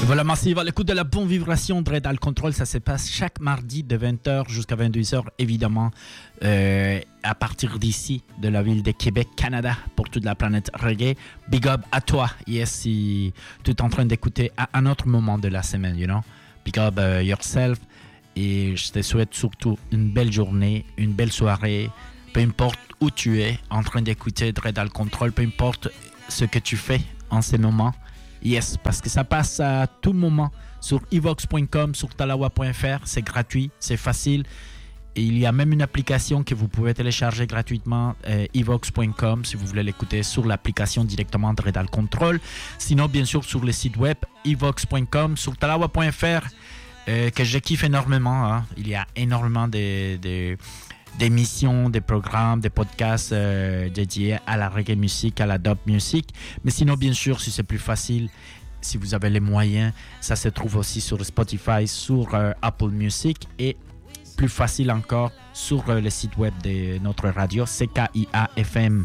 Voilà, Massive, à l'écoute de la bonne vibration de Redal Control, ça se passe chaque mardi de 20h jusqu'à 22h, évidemment, à partir d'ici, de la ville de Québec, Canada, pour toute la planète reggae. Big up à toi, yes, si tu es en train d'écouter à un autre moment de la semaine, you know. Big up yourself, et je te souhaite surtout une belle journée, une belle soirée, peu importe où tu es, en train d'écouter Redal Control, peu importe ce que tu fais en ce moment. Yes, parce que ça passe à tout moment sur evox.com, sur talawa.fr. C'est gratuit, c'est facile. Et il y a même une application que vous pouvez télécharger gratuitement, evox.com, si vous voulez l'écouter sur l'application directement de Redal Control. Sinon, bien sûr, sur le site web evox.com, sur talawa.fr, que je kiffe énormément. Hein. Il y a énormément d'émissions, des programmes, des podcasts dédiés à la reggae music, à la dub music. Mais sinon, bien sûr, si c'est plus facile, si vous avez les moyens, ça se trouve aussi sur Spotify, sur Apple Music et plus facile encore sur le site web de notre radio, ckiafm.org.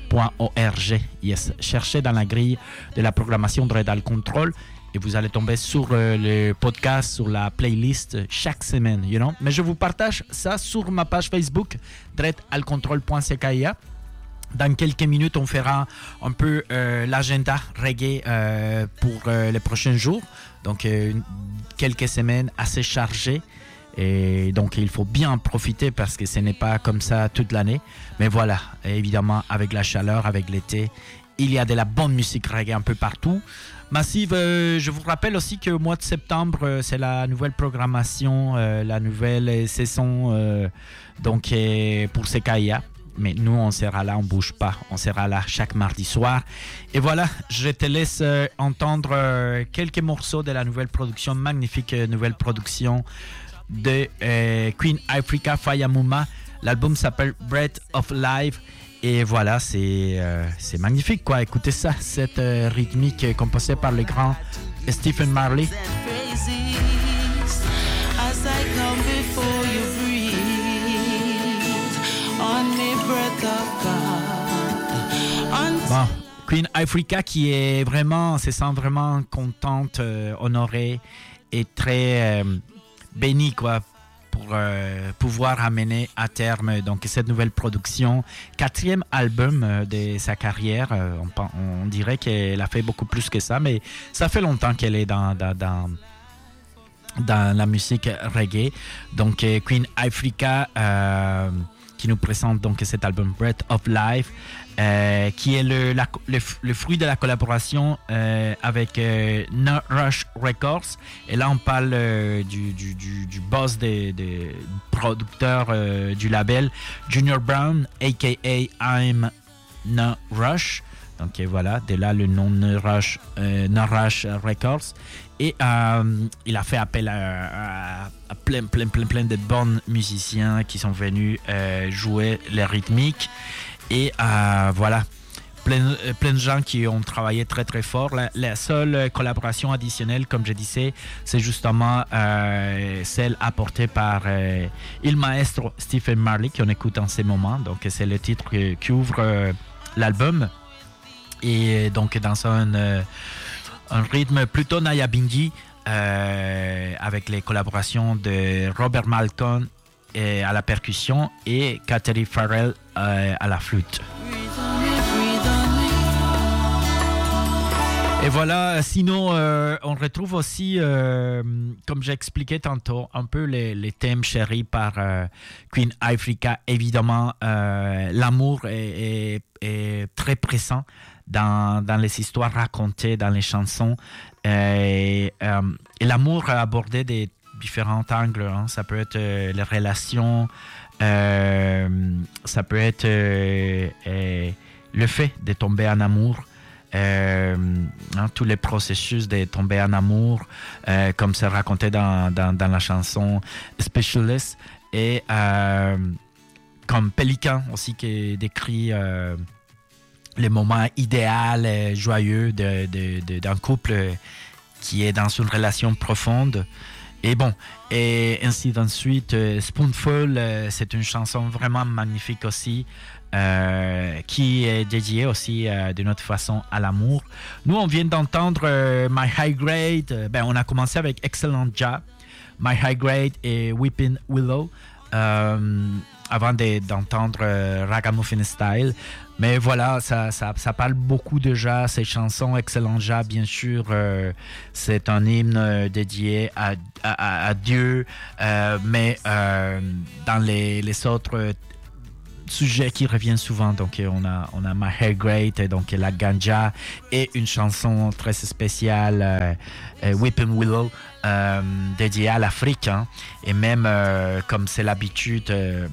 Yes, cherchez dans la grille de la programmation de Redal Control et vous allez tomber sur le podcast, sur la playlist chaque semaine, you know. Mais je vous partage ça sur ma page Facebook, redalcontrol.ckia. Dans quelques minutes, on fera un peu l'agenda reggae pour les prochains jours. Donc, quelques semaines assez chargées. Et donc, il faut bien en profiter parce que ce n'est pas comme ça toute l'année. Mais voilà, évidemment, avec la chaleur, avec l'été, il y a de la bonne musique reggae un peu partout. Massive, je vous rappelle aussi qu'au mois de septembre, c'est la nouvelle programmation, la nouvelle saison donc, pour CKIA. Mais nous, on sera là, on ne bouge pas. On sera là chaque mardi soir. Et voilà, je te laisse entendre quelques morceaux de la nouvelle production, magnifique nouvelle production de Queen Ifrica Fayamuma. L'album s'appelle Breath of Life. Et voilà, c'est magnifique, quoi. Écoutez ça, cette rythmique composée par le grand Stephen Marley. Bon, Queen Ifrica qui est vraiment, se sent vraiment contente, honorée et très bénie, quoi, pour pouvoir amener à terme donc cette nouvelle production, 4e album de sa carrière. On dirait qu'elle a fait beaucoup plus que ça, mais ça fait longtemps qu'elle est dans la musique reggae. Donc Queen Ifrica qui nous présente donc cet album Breath of Life, qui est le fruit de la collaboration avec No Rush Records. Et là, on parle du boss des producteurs du label, Junior Brown, a.k.a. I'm No Rush. Donc voilà, de là le nom No Rush Records. Et il a fait appel à plein de bons musiciens qui sont venus jouer les rythmiques. Et voilà, plein de gens qui ont travaillé très très fort. La seule collaboration additionnelle, comme je disais, c'est justement celle apportée par Il Maestro Stephen Marley, qu'on écoute en ce moment. Donc c'est le titre qui ouvre l'album. Et donc dans un rythme plutôt Nyabinghi, avec les collaborations de Robert Malcolm à la percussion et Kateri Farrell à la flûte. Et voilà, sinon on retrouve aussi, comme j'ai expliqué tantôt, un peu les thèmes chéris par Queen Ifrica. Évidemment, l'amour est très présent dans les histoires racontées, dans les chansons. Et l'amour abordé des différents angles. Hein. Ça peut être les relations, ça peut être le fait de tomber en amour. Tous les processus de tomber en amour, comme c'est raconté dans la chanson Specialist, et comme Pélican aussi qui décrit le moment idéal, joyeux d'un couple qui est dans une relation profonde. Et bon, et ainsi de suite. Spoonful, c'est une chanson vraiment magnifique aussi, qui est dédié aussi d'une autre façon à l'amour. Nous, on vient d'entendre My High Grade. On a commencé avec Excellent Job, My High Grade et Weeping Willow, avant d'entendre Ragamuffin Style. Mais voilà, ça parle beaucoup déjà, ces chansons. Excellent Job, bien sûr, c'est un hymne dédié à Dieu, mais dans les autres sujet qui revient souvent, donc on a My Hair Great, donc la ganja, et une chanson très spéciale, Weeping Willow, dédiée à l'Afrique, hein. Et même comme c'est l'habitude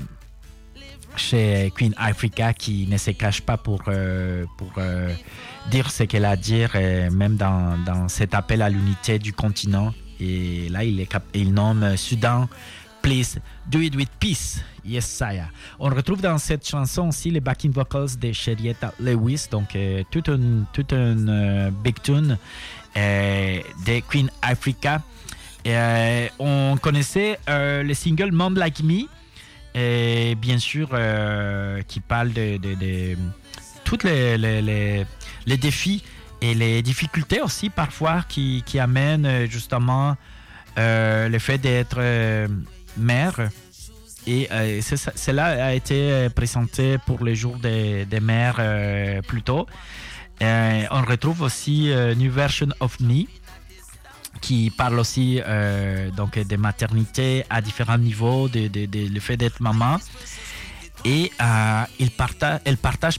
chez Queen Africa, qui ne se cache pas pour dire ce qu'elle a à dire, même dans cet appel à l'unité du continent. Et là il nomme Soudan, Please do it with peace. Yes, Saya. On retrouve dans cette chanson aussi les backing vocals de Sherietta Lewis, donc toute une big tune de Queen Africa. On connaissait le single Mom Like Me, et bien sûr qui parle de tous les défis et les difficultés aussi parfois qui amènent justement le fait d'être mère. Et cela a été présenté pour les jours des mères plus tôt. On retrouve aussi New Version of Me, qui parle aussi donc de maternité à différents niveaux, le fait d'être maman. Et elle partage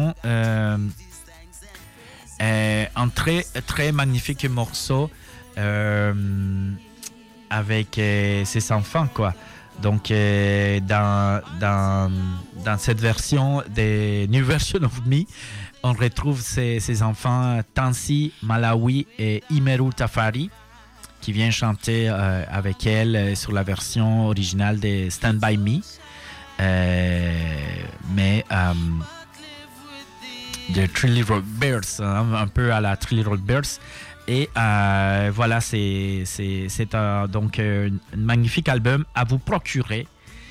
un très, très magnifique morceau avec ses enfants, quoi. Donc, dans cette version des New Version of Me, on retrouve ses enfants Tansi, Malawi et Imeru Tafari, qui viennent chanter avec elle sur la version originale de Stand By Me. Mais de Three Little Birds, hein, un peu à la Three Little Birds. Et voilà, c'est donc un magnifique album à vous procurer,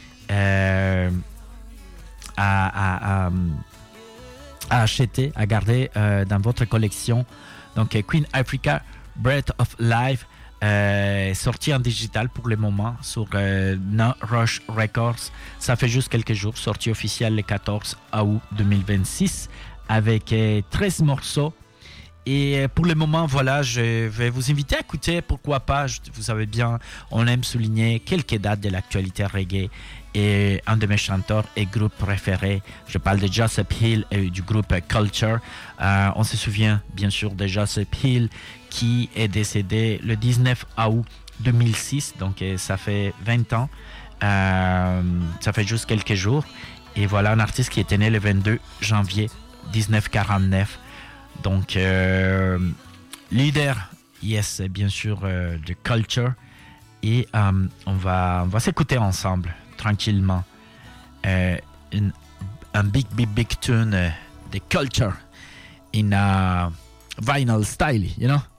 à acheter, à garder dans votre collection. Donc Queen Africa, Breath of Life, sorti en digital pour le moment sur No Rush Records. Ça fait juste quelques jours, sorti officiel le 14 août 2026 avec 13 morceaux. Et pour le moment, voilà, je vais vous inviter à écouter, pourquoi pas, vous savez bien, on aime souligner quelques dates de l'actualité reggae. Et un de mes chanteurs et groupes préférés, je parle de Joseph Hill et du groupe Culture. On se souvient bien sûr de Joseph Hill qui est décédé le 19 août 2006, donc ça fait 20 ans, ça fait juste quelques jours. Et voilà un artiste qui était né le 22 janvier 1949. Donc, leader, yes, bien sûr, de Culture. Et on va s'écouter ensemble, tranquillement. Un big tune de Culture in a vinyl style, you know?